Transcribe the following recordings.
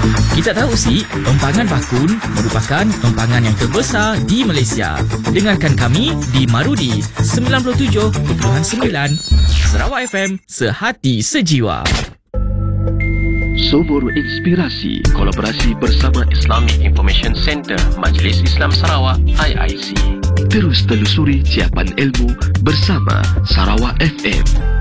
Kita tahu sih, empangan bakun merupakan empangan yang terbesar di Malaysia. Dengarkan kami di Marudi 97.9 Sarawak FM, sehati sejiwa. Sumur Inspirasi, kolaborasi bersama Islamic Information Center Majlis Islam Sarawak IIC. Terus telusuri siapan ilmu bersama Sarawak FM.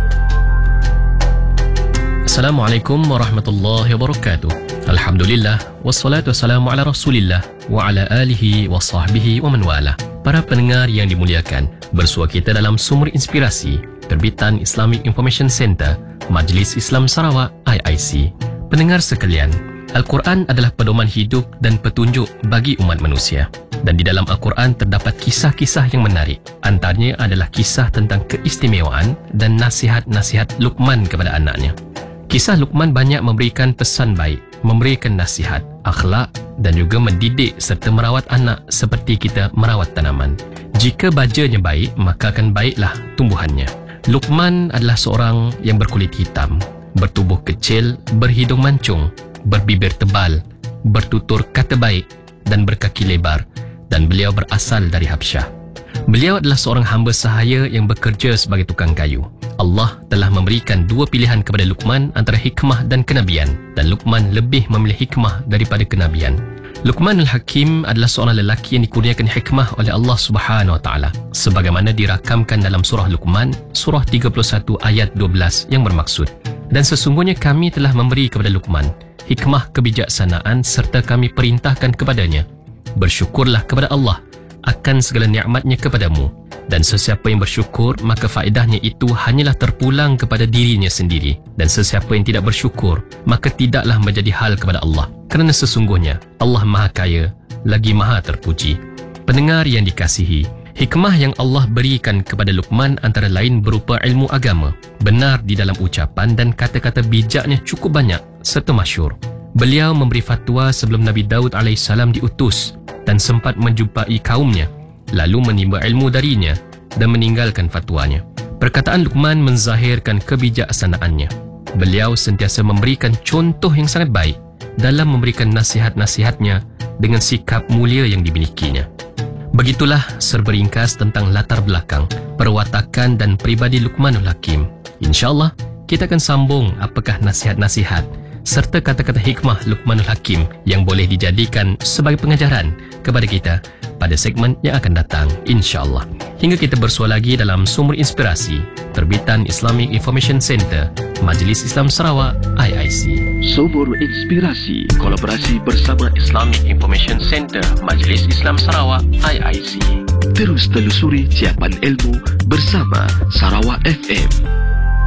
Assalamualaikum warahmatullahi wabarakatuh. Alhamdulillah, wassalatu wassalamu ala rasulillah wa ala alihi wa sahbihi wa man wala. Para pendengar yang dimuliakan, bersua kita dalam Sumur Inspirasi, terbitan Islamic Information Center Majlis Islam Sarawak IIC. Pendengar sekalian, Al-Quran adalah pedoman hidup dan petunjuk bagi umat manusia. Dan di dalam Al-Quran terdapat kisah-kisah yang menarik. Antaranya adalah kisah tentang keistimewaan dan nasihat-nasihat Luqman kepada anaknya. Kisah Luqman banyak memberikan pesan baik, memberikan nasihat, akhlak dan juga mendidik serta merawat anak seperti kita merawat tanaman. Jika bajanya baik, maka akan baiklah tumbuhannya. Luqman adalah seorang yang berkulit hitam, bertubuh kecil, berhidung mancung, berbibir tebal, bertutur kata baik dan berkaki lebar, dan beliau berasal dari Habsyah. Beliau adalah seorang hamba sahaya yang bekerja sebagai tukang kayu. Allah telah memberikan dua pilihan kepada Luqman antara hikmah dan kenabian, dan Luqman lebih memilih hikmah daripada kenabian. Luqman Al-Hakim adalah seorang lelaki yang dikurniakan hikmah oleh Allah Subhanahu Wa Taala, sebagaimana dirakamkan dalam surah Luqman, surah 31 ayat 12 yang bermaksud, dan sesungguhnya kami telah memberi kepada Luqman hikmah kebijaksanaan serta kami perintahkan kepadanya, bersyukurlah kepada Allah akan segala nikmatnya kepadamu, dan sesiapa yang bersyukur maka faedahnya itu hanyalah terpulang kepada dirinya sendiri, dan sesiapa yang tidak bersyukur maka tidaklah menjadi hal kepada Allah, kerana sesungguhnya Allah Maha Kaya lagi Maha Terpuji. Pendengar yang dikasihi, hikmah yang Allah berikan kepada Luqman antara lain berupa ilmu agama, benar di dalam ucapan dan kata-kata bijaknya cukup banyak serta masyhur. Beliau memberi fatwa sebelum Nabi Daud AS diutus dan sempat menjumpai kaumnya, lalu menimba ilmu darinya dan meninggalkan fatwanya. Perkataan Luqman menzahirkan kebijaksanaannya. Beliau sentiasa memberikan contoh yang sangat baik dalam memberikan nasihat-nasihatnya dengan sikap mulia yang dimilikinya. Begitulah serberingkas tentang latar belakang, perwatakan dan peribadi Luqmanul Hakim. InsyaAllah, kita akan sambung apakah nasihat-nasihat serta kata-kata hikmah Luqmanul Hakim yang boleh dijadikan sebagai pengajaran kepada kita pada segmen yang akan datang, insyaAllah. Hingga kita bersua lagi dalam Sumur Inspirasi, terbitan Islamic Information Center Majlis Islam Sarawak IIC. Sumur Inspirasi, kolaborasi bersama Islamic Information Center Majlis Islam Sarawak IIC. Terus telusuri siapan ilmu bersama Sarawak FM.